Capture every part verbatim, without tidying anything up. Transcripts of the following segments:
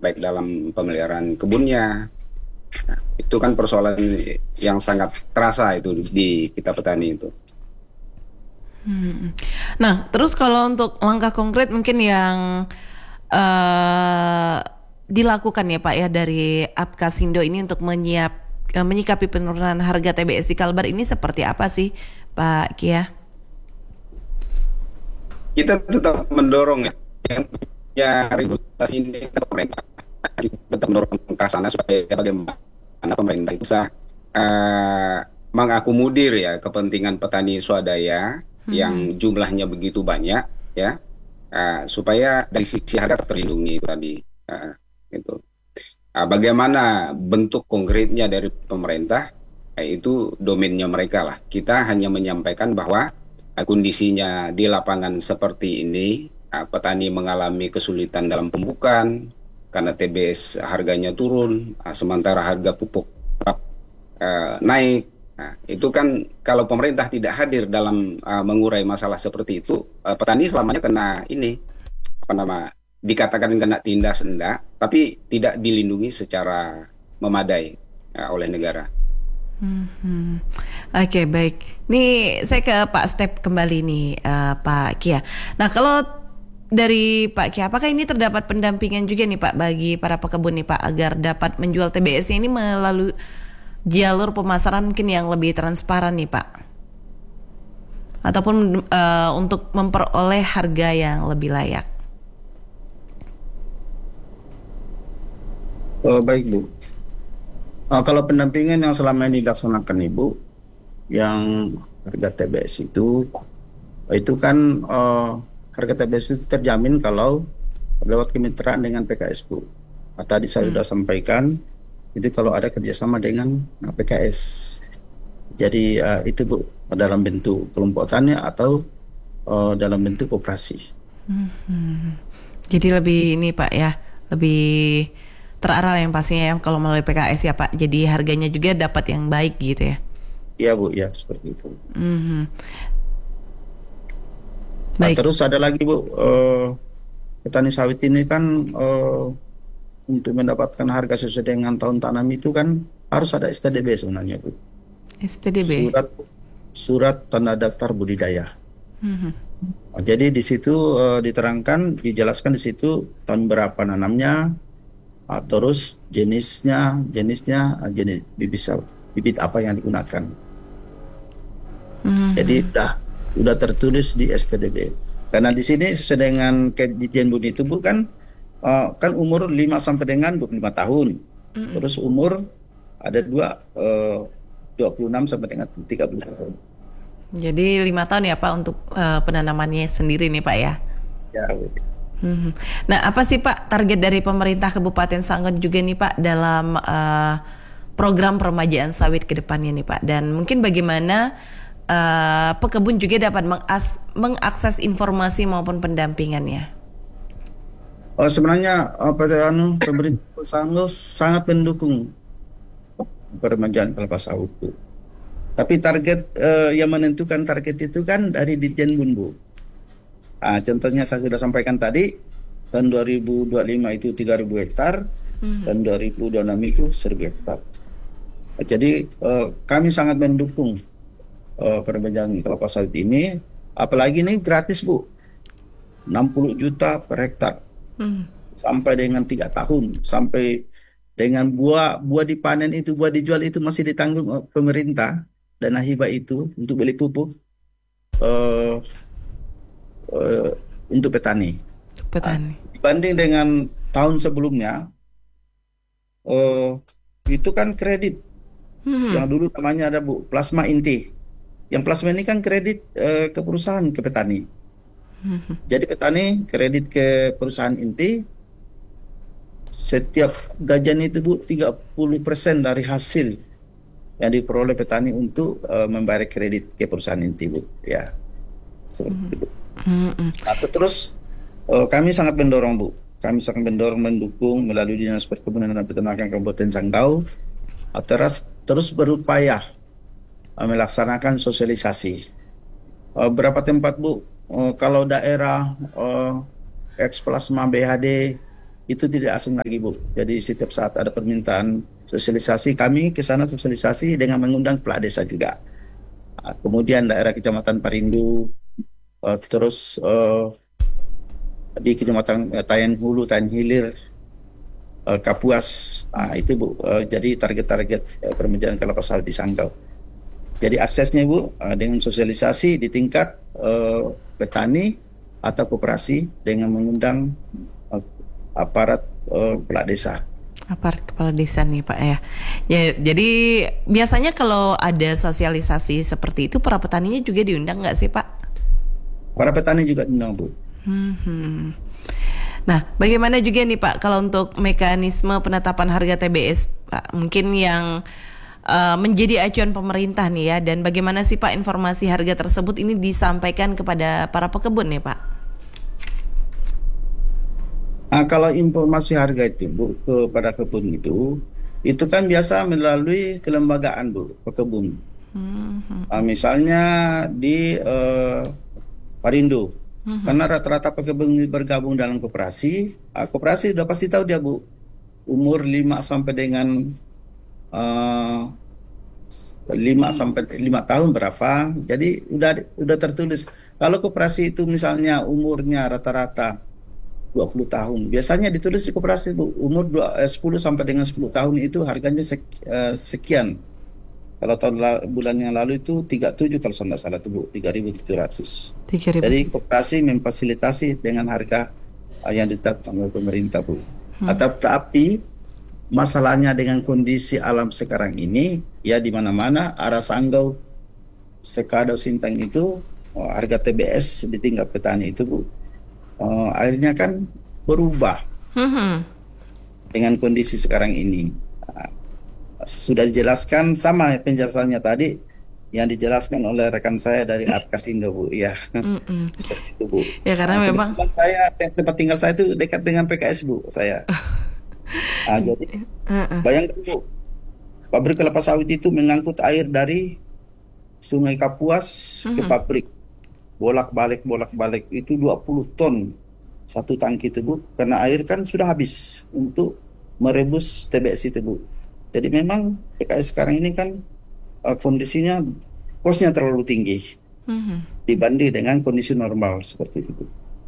baik dalam pemeliharaan kebunnya. Nah, itu kan persoalan yang sangat terasa itu di kita petani itu. Hmm. Nah, terus kalau untuk langkah konkret mungkin yang eh dilakukan ya Pak ya dari Apkasindo ini untuk menyiap eh, menyikapi penurunan harga T B S di Kalbar ini seperti apa sih Pak Kia? Kita tetap mendorong ya, yang punya regulasi ini pemerintah, kita tetap mendorong ke sana supaya bagaimana pemerintah bisa uh, mengakomodir ya kepentingan petani swadaya Hmm. yang jumlahnya begitu banyak ya, uh, supaya dari sisi harga terlindungi tadi, uh, itu. Uh, bagaimana bentuk konkretnya dari pemerintah, eh, itu domainnya mereka lah. Kita hanya menyampaikan bahwa uh, kondisinya di lapangan seperti ini, uh, petani mengalami kesulitan dalam pembukaan karena T B S harganya turun, uh, sementara harga pupuk uh, naik. Nah, itu kan kalau pemerintah tidak hadir dalam uh, mengurai masalah seperti itu, uh, petani selamanya kena ini apa nama dikatakan kena tindas enggak, tapi tidak dilindungi secara memadai uh, oleh negara. Hmm. Oke, baik. Nih saya ke Pak Step kembali nih, eh, Pak Kia. Nah, kalau dari Pak Kia, apakah ini terdapat pendampingan juga nih Pak bagi para pekebun nih Pak agar dapat menjual T B S ini melalui jalur pemasaran mungkin yang lebih transparan nih Pak, ataupun eh, untuk memperoleh harga yang lebih layak. Oh, baik Bu. Uh, kalau pendampingan yang selama ini dilaksanakan Ibu, yang harga T B S itu, itu kan uh, harga T B S itu terjamin kalau lewat kemitraan dengan P K S Bu. Nah, tadi saya Hmm. sudah sampaikan, itu kalau ada kerjasama dengan uh, P K S. Jadi uh, itu Bu, dalam bentuk kelompok tani atau uh, dalam bentuk koperasi. Hmm. Jadi lebih ini Pak ya, lebih terarah yang pastinya ya kalau melalui P K S ya Pak. Jadi harganya juga dapat yang baik gitu ya. Iya Bu, ya seperti itu. Mhm. Nah, Baik. terus ada lagi Bu, uh, petani sawit ini kan uh, untuk mendapatkan harga sesuai dengan tahun tanam itu kan harus ada S T D B sebenarnya Bu. S T D B. Surat surat tanda daftar budidaya. Mhm. Nah, jadi di situ uh, diterangkan, dijelaskan di situ tahun berapa nanamnya, ah, terus jenisnya, jenisnya, ah, jenis bibit saw- bibit apa yang digunakan. Jadi Mhm. udah udah tertulis di S T D B. Karena di sini sesuai dengan Kejadian Budi itu bukan uh, kan umur lima sampai dengan dua puluh lima tahun. Mhm. Terus umur ada dua uh, dua puluh enam sampai dengan tiga puluh tahun. Jadi lima tahun ya Pak untuk eh, penanamannya sendiri nih Pak ya. Ya, Mhm. Nah, apa sih Pak target dari pemerintah Kabupaten Sangat juga nih Pak dalam eh, program peremajaan sawit ke depannya nih Pak? Dan mungkin bagaimana eh, pekebun juga dapat mengas- mengakses informasi maupun pendampingannya? oh, sebenarnya apa anu pemerintah sangat sangat mendukung peremajaan kelapa sawit itu. Tapi target eh, yang menentukan target itu kan dari Ditjen Bumbu. Ah, contohnya saya sudah sampaikan tadi, tahun dua ribu dua puluh lima itu tiga ribu hektar, Mhm. dan dua ribu dua puluh enam itu seribu hektar. Ah, jadi eh, kami sangat mendukung eh, peremajaan kelapa sawit ini, apalagi ini gratis Bu, enam puluh juta per hektar, Mhm. sampai dengan tiga tahun, sampai dengan buah buah dipanen itu, buah dijual itu masih ditanggung eh, pemerintah, dana hibah itu untuk beli pupuk eh, eh, untuk petani. Ah, Petani. dibanding dengan tahun sebelumnya, eh, itu kan kredit yang Mhm. dulu namanya ada Bu, plasma inti. Yang plasma ini kan kredit eh, ke perusahaan, ke petani. Mhm. Jadi petani kredit ke perusahaan inti, setiap gajian itu Bu tiga puluh persen dari hasil yang diperoleh petani untuk eh, membayar kredit ke perusahaan inti Bu. Ya, seperti Mhm. itu. Mhm. Nah, terus eh, kami sangat mendorong Bu. Kami sangat mendorong, mendukung melalui Dinas Perkebunan dan Peternakan Kabupaten Sanggau, eh, terus terus berupaya eh, melaksanakan sosialisasi. Eh, berapa tempat Bu? Eh, kalau daerah eh, eks plasma B H D itu tidak asing lagi Bu. Jadi setiap saat ada permintaan sosialisasi, kami ke sana sosialisasi dengan mengundang kepala desa juga. Ah, kemudian daerah Kecamatan Parindu, eh, terus eh, di Kecamatan eh, Tayan Hulu, Tayan Hilir, eh, Kapuas, ah, itu Bu. Eh, jadi target-target eh, peremajaan kelapa sawit di Sanggau. Jadi aksesnya Bu eh, dengan sosialisasi di tingkat eh, petani atau koperasi dengan mengundang eh, aparat eh, kepala desa. Aparat kepala desa nih Pak ya. Ya, jadi biasanya kalau ada sosialisasi seperti itu para petaninya juga diundang nggak sih Pak? Para petani juga diundang Bu. Hmm. Nah, bagaimana juga nih Pak kalau untuk mekanisme penetapan harga T B S Pak? Mungkin yang uh, menjadi acuan pemerintah nih ya, dan bagaimana sih Pak informasi harga tersebut ini disampaikan kepada para pekebun nih Pak? Nah, kalau informasi harga itu Bu kepada kebun itu, itu kan biasa melalui kelembagaan Bu, pekebun. Hmm. Ah, misalnya di eh, Parindo, karena rata-rata pekebun bergabung dalam koperasi, ah, koperasi udah pasti tahu dia Bu, umur lima sampai dengan eh, lima sampai lima tahun berapa. Jadi udah udah tertulis. Kalau koperasi itu misalnya umurnya rata-rata dua puluh tahun. Biasanya ditulis di koperasi Bu, umur dua, eh, sepuluh sampai dengan sepuluh tahun itu harganya sek, eh, sekian. Kalau tahun la- bulan yang lalu itu tiga puluh tujuh kalau saya tidak salah itu Bu, tiga ribu tujuh ratus. tiga ribu. Jadi koperasi memfasilitasi dengan harga eh, yang ditetapkan oleh pemerintah Bu. Atau tapi masalahnya dengan kondisi alam sekarang ini, ya di mana-mana arah Sanggau, Sekado, Sintang itu oh, harga T B S di tingkat petani itu Bu, oh, akhirnya kan berubah Hmm. dengan kondisi sekarang ini. Nah, sudah dijelaskan sama penjelasannya tadi yang dijelaskan oleh rekan saya dari Apkasindo Bu. Ya, Mm-mm. seperti itu Bu. Ya karena Nah, memang kebetulan saya tempat tinggal saya itu dekat dengan P K S Bu saya. Nah, jadi uh-uh. bayangkan Bu, pabrik kelapa sawit itu mengangkut air dari Sungai Kapuas ke Mhm. pabrik. Bolak-balik bolak-balik itu dua puluh ton satu tangki itu Bu, karena air kan sudah habis untuk merebus T B S itu Bu. Jadi memang P K S sekarang ini kan eh, kondisinya kosnya terlalu tinggi Mhm. dibanding dengan kondisi normal seperti itu Bu.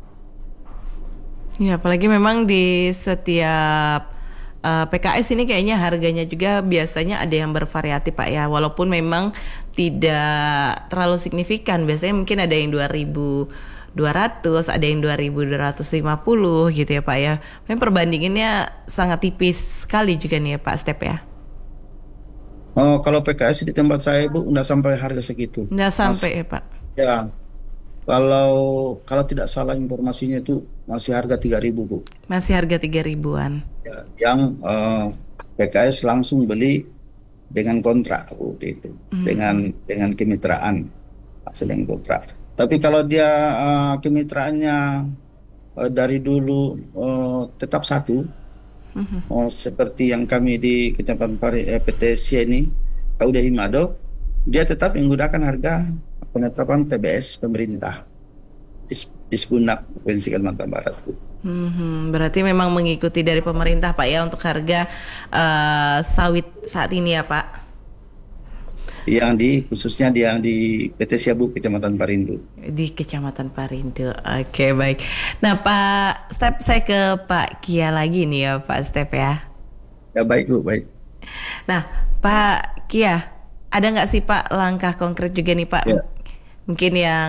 Ya, apalagi memang di setiap uh, P K S ini kayaknya harganya juga biasanya ada yang bervariatif Pak ya. Walaupun memang tidak terlalu signifikan. Biasanya mungkin ada yang dua ribu dua ratus, ada yang dua ribu dua ratus lima puluh gitu ya Pak ya. Memang perbandingannya sangat tipis sekali juga nih ya Pak Step ya. Oh, kalau P K S di tempat saya Bu nggak sampai harga segitu. Nggak Mas, sampai ya Pak. ya kalau kalau tidak salah informasinya itu masih harga tiga ribu Bu. Masih harga tiga ribuan. Ya, yang eh, P K S langsung beli dengan kontrak Bu, itu dengan dengan kemitraan hasil yang kontrak. Tapi kalau dia eh, kemitraannya eh, dari dulu eh, tetap satu, oh, seperti yang kami di Kecamatan Pari, eh, P T S ini, Kauda Himado, dia tetap menggunakan harga penetapan T B S pemerintah di Dispunak Provinsi Kalimantan Barat Bu. Mhm, berarti memang mengikuti dari pemerintah Pak ya untuk harga uh, sawit saat ini ya Pak. Yang di khususnya di yang di P T Siabu Kecamatan Parindu. Di Kecamatan Parindu. Oke, baik. Nah, Pak Step, saya ke Pak Kia lagi nih ya, Pak Step ya. Ya baik Bu, baik. Nah, Pak Kia, ada nggak sih Pak langkah konkret juga nih Pak? Ya. Mungkin yang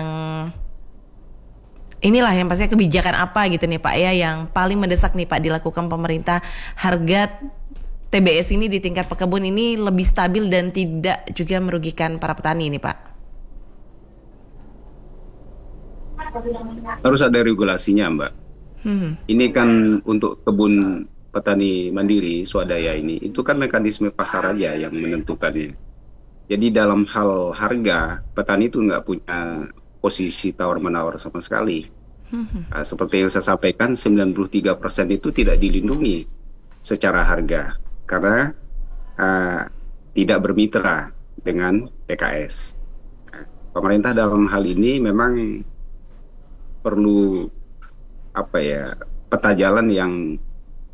inilah yang pastinya kebijakan apa gitu nih Pak ya yang paling mendesak nih Pak dilakukan pemerintah harga T B S ini di tingkat pekebun ini lebih stabil dan tidak juga merugikan para petani ini Pak. Harus ada regulasinya, Mbak. Hmm. Ini kan untuk kebun petani mandiri swadaya ini, itu kan mekanisme pasar aja yang menentukannya. Jadi dalam hal harga, petani itu nggak punya posisi tawar-menawar sama sekali. Nah, seperti yang saya sampaikan, sembilan puluh tiga persen itu tidak dilindungi secara harga karena uh, tidak bermitra dengan P K S. Nah, pemerintah dalam hal ini memang perlu apa ya peta jalan yang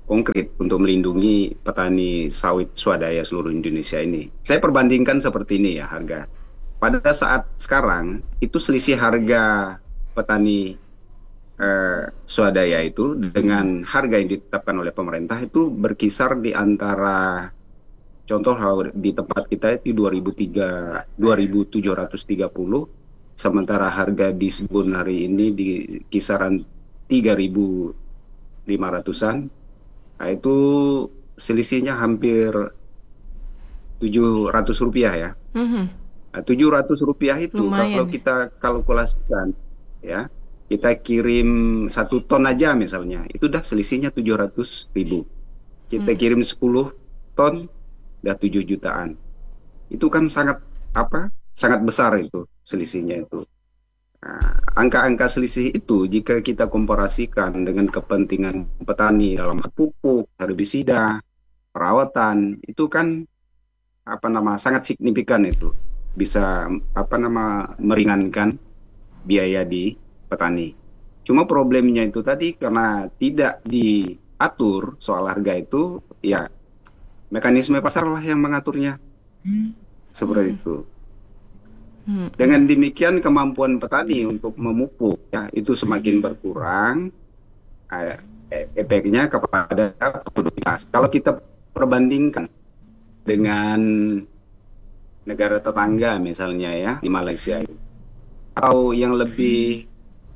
konkret untuk melindungi petani sawit swadaya seluruh Indonesia ini. Saya perbandingkan seperti ini ya harga. Pada saat sekarang itu selisih harga petani eh, swadaya itu dengan harga yang ditetapkan oleh pemerintah itu berkisar di antara, contoh di tempat kita itu dua ribu tiga dua ribu tujuh ratus tiga puluh, sementara harga di Sibun hari ini di kisaran tiga ribu lima ratusan. Nah, itu selisihnya hampir tujuh ratus rupiah ya. Mhm. Nah, tujuh ratus rupiah itu Lumayan kalau ya. kita kalkulasikan ya, kita kirim satu ton aja misalnya, itu udah selisihnya tujuh ratus ribu. Kita Hmm. kirim sepuluh ton, udah tujuh jutaan. Itu kan sangat apa? Sangat besar itu selisihnya itu. Nah, angka-angka selisih itu jika kita komparasikan dengan kepentingan petani dalam pupuk, herbisida, perawatan, itu kan apa nama sangat signifikan itu. Bisa apa nama meringankan biaya di petani. Cuma problemnya itu tadi karena tidak diatur soal harga itu, ya mekanisme pasar lah yang mengaturnya. Seperti itu. Hmm. Dengan demikian kemampuan petani untuk memupuk ya itu semakin berkurang, eh, efeknya kepada produktivitas. Kalau kita perbandingkan dengan negara tetangga misalnya ya di Malaysia atau yang lebih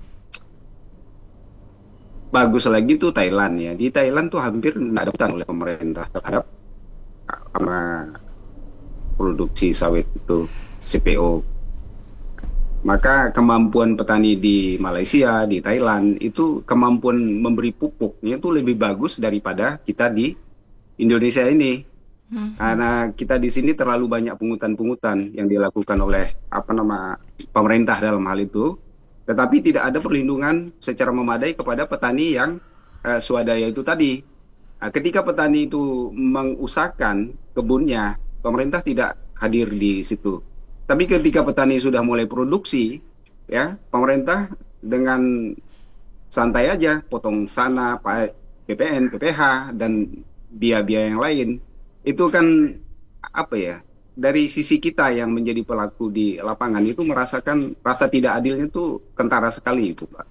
bagus lagi tuh Thailand ya. Di Thailand tuh hampir tidak ada hutang oleh pemerintah terhadap sama produksi sawit itu C P O. Maka kemampuan petani di Malaysia, di Thailand itu kemampuan memberi pupuknya itu lebih bagus daripada kita di Indonesia ini. Hmm. Karena kita di sini terlalu banyak pungutan-pungutan yang dilakukan oleh apa nama pemerintah dalam hal itu, tetapi tidak ada perlindungan secara memadai kepada petani yang eh, swadaya itu tadi. Nah, ketika petani itu mengusahakan kebunnya, pemerintah tidak hadir di situ. Tapi ketika petani sudah mulai produksi, ya pemerintah dengan santai aja potong sana P P N, P P H dan biaya-biaya yang lain. Itu kan apa ya? Dari sisi kita yang menjadi pelaku di lapangan itu merasakan rasa tidak adilnya itu kentara sekali itu, Pak.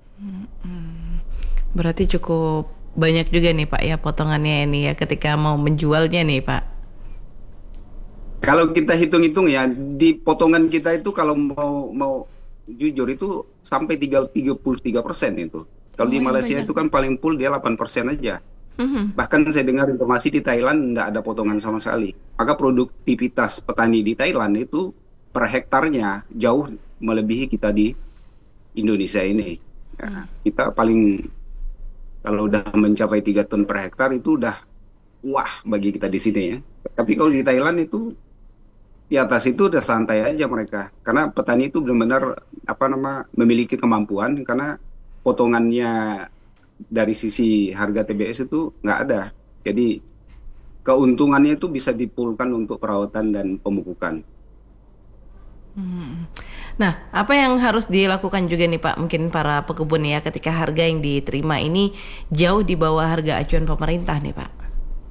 Berarti cukup banyak juga nih Pak ya potongannya ini ya ketika mau menjualnya nih Pak. Kalau kita hitung-hitung ya di potongan kita itu kalau mau mau jujur itu sampai tiga puluh tiga persen itu. Kalau di Lumayan Malaysia banyak. itu kan paling full dia delapan persen aja. Mhm. Bahkan saya dengar informasi di Thailand nggak ada potongan sama sekali. Maka produktivitas petani di Thailand itu per hektarnya jauh melebihi kita di Indonesia ini. Ya, kita paling kalau udah mencapai tiga ton per hektar itu udah wah bagi kita di sini ya. Tapi kalau di Thailand itu di atas itu udah santai aja mereka. Karena petani itu benar-benar apa nama memiliki kemampuan karena potongannya dari sisi harga T B S itu nggak ada. Jadi keuntungannya itu bisa dipulkan untuk perawatan dan pemupukan. Hmm. Nah, apa yang harus dilakukan juga nih Pak, mungkin para pekebun ya ketika harga yang diterima ini jauh di bawah harga acuan pemerintah nih Pak?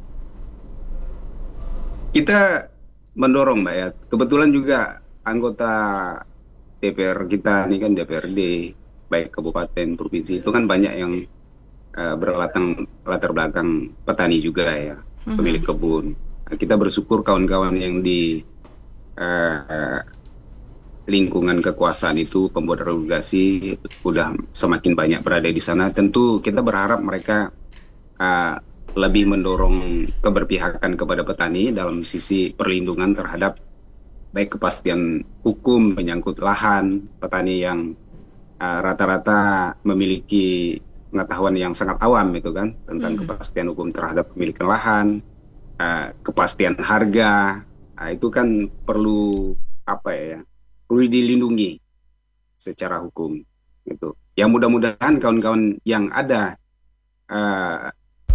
Kita mendorong Mbak ya, kebetulan juga anggota D P R kita ini kan D P R D, baik kabupaten, provinsi itu kan banyak yang uh, berlatar latar belakang petani juga ya, pemilik kebun. Nah, kita bersyukur kawan-kawan yang di uh, lingkungan kekuasaan itu pembuat regulasi sudah semakin banyak berada di sana. Tentu kita berharap mereka uh, lebih mendorong keberpihakan kepada petani dalam sisi perlindungan terhadap baik kepastian hukum menyangkut lahan petani yang uh, rata-rata memiliki pengetahuan yang sangat awam itu kan tentang hmm. kepastian hukum terhadap pemilikan lahan, uh, kepastian harga, uh, itu kan perlu apa ya? Perlu dilindungi secara hukum gitu. Ya mudah-mudahan kawan-kawan yang ada uh,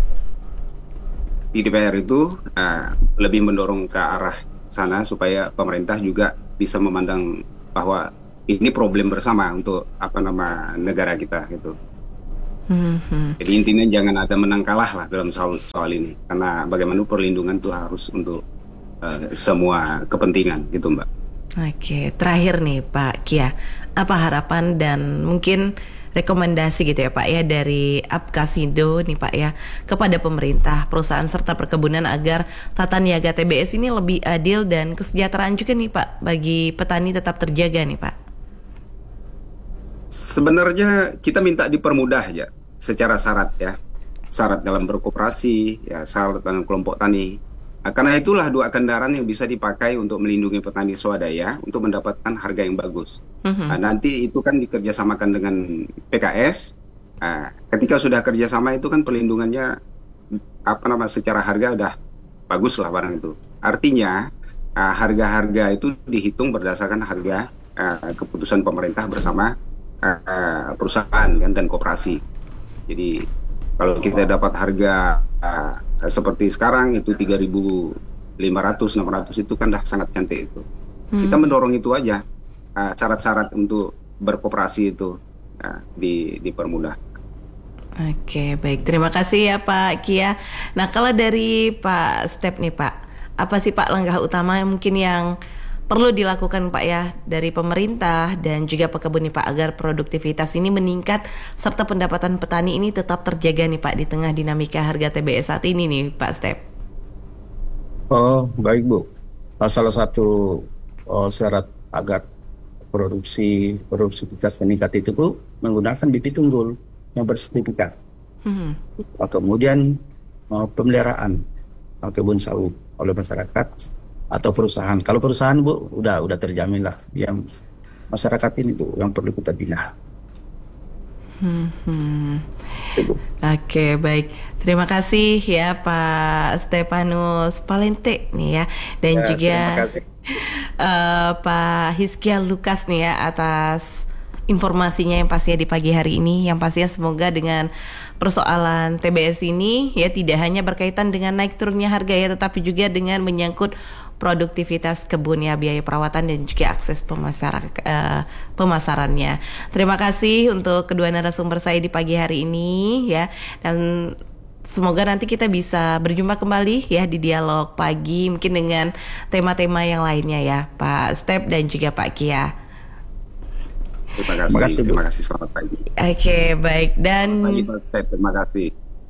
di D P R itu uh, lebih mendorong ke arah sana supaya pemerintah juga bisa memandang bahwa ini problem bersama untuk apa nama negara kita gitu. Hmm. Jadi intinya jangan ada menang kalah lah dalam soal, soal ini, karena bagaimana perlindungan itu harus untuk uh, semua kepentingan gitu Mbak. Oke, terakhir nih Pak Kia, apa harapan dan mungkin rekomendasi gitu ya Pak ya dari Apkasindo nih Pak ya kepada pemerintah, perusahaan serta perkebunan agar tata niaga T B S ini lebih adil dan kesejahteraan juga nih Pak bagi petani tetap terjaga nih Pak. Sebenarnya kita minta dipermudah ya secara syarat ya, syarat dalam berkoperasi ya, syarat dalam kelompok tani. Nah, karena itulah dua kendaraan yang bisa dipakai untuk melindungi petani swadaya untuk mendapatkan harga yang bagus. Mm-hmm. Nah, nanti itu kan dikerjasamakan dengan P K S. Nah, ketika sudah kerjasama itu kan perlindungannya apa nama secara harga udah bagus lah barang itu. Artinya uh, harga-harga itu dihitung berdasarkan harga uh, keputusan pemerintah bersama uh, perusahaan kan dan koperasi. Jadi kalau kita dapat harga uh, seperti sekarang itu tiga ribu lima ratus, enam ratus itu kan dah sangat cantik itu. Hmm. Kita mendorong itu aja, uh, syarat-syarat untuk berkoperasi itu uh, di, dipermudah. Oke, baik. Terima kasih ya Pak Kia. Nah, kalau dari Pak Step nih Pak, apa sih Pak langkah utama yang mungkin yang perlu dilakukan Pak ya dari pemerintah dan juga pekebun nih Pak agar produktivitas ini meningkat serta pendapatan petani ini tetap terjaga nih Pak di tengah dinamika harga T B S saat ini nih Pak Step. Oh baik Bu, salah satu oh, syarat agar produksi produktivitas meningkat itu Bu menggunakan bibit unggul yang bersertifikat. Hmm. Kemudian oh, pemeliharaan oh, kebun sawit oleh masyarakat atau perusahaan. Kalau perusahaan Bu udah udah terjamin lah. Yang masyarakat ini Bu yang perlu kita bina. Hmm, hmm. Oke, okay, baik. Terima kasih ya Pak Stepanus Palente nih ya dan ya, juga uh, Pak Hizkia Lukas nih ya atas informasinya yang pastinya di pagi hari ini, yang pastinya semoga dengan persoalan T B S ini ya tidak hanya berkaitan dengan naik turunnya harga ya, tetapi juga dengan menyangkut produktivitas kebun ya, biaya perawatan dan juga akses pemasaran, uh, pemasarannya. Terima kasih untuk kedua narasumber saya di pagi hari ini ya, dan semoga nanti kita bisa berjumpa kembali ya di dialog pagi mungkin dengan tema-tema yang lainnya ya Pak Step dan juga Pak Kia. Terima kasih, terima kasih, terima kasih. Selamat pagi. Oke, okay, baik. Dan selamat pagi Pak Step, terima kasih.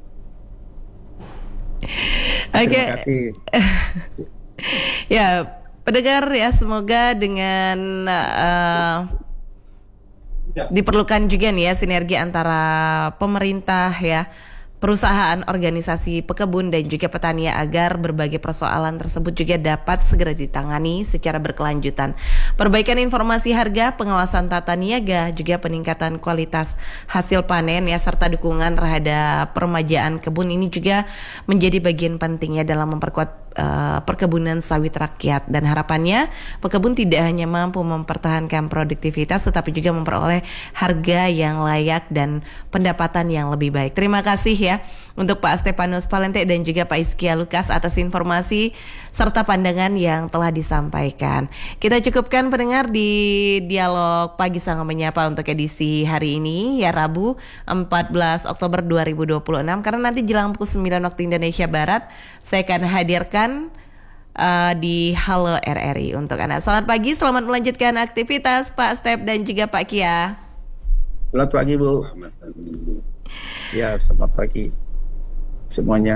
Oke. Okay. Terima kasih. Ya, pendengar ya, semoga dengan uh, diperlukan juga nih ya sinergi antara pemerintah ya, perusahaan, organisasi pekebun dan juga petani agar berbagai persoalan tersebut juga dapat segera ditangani secara berkelanjutan. Perbaikan informasi harga, pengawasan tata niaga, juga peningkatan kualitas hasil panen ya serta dukungan terhadap peremajaan kebun ini juga menjadi bagian pentingnya dalam memperkuat uh, perkebunan sawit rakyat, dan harapannya pekebun tidak hanya mampu mempertahankan produktivitas tetapi juga memperoleh harga yang layak dan pendapatan yang lebih baik. Terima kasih ya untuk Pak Stepanus Palente dan juga Pak Hizkia Lukas atas informasi serta pandangan yang telah disampaikan. Kita cukupkan pendengar di dialog pagi sangat menyapa untuk edisi hari ini ya Rabu empat belas Oktober dua ribu dua puluh enam, karena nanti jelang pukul sembilan waktu Indonesia Barat saya akan hadirkan uh, di Halo R R I untuk Anda. Selamat pagi, selamat melanjutkan aktivitas Pak Step dan juga Pak Kia. Selamat pagi Bu. Ya, selamat pagi semuanya.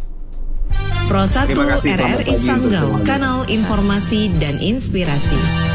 Pro satu R R I Sanggau, kanal informasi dan inspirasi.